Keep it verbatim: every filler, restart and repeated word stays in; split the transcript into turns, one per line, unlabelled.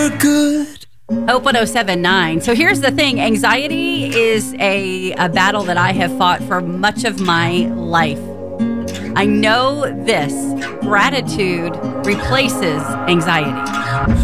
Good.
Hope one oh seven point nine. So here's the thing. Anxiety is a, a battle that I have fought for much of my life. I know this. Gratitude replaces anxiety.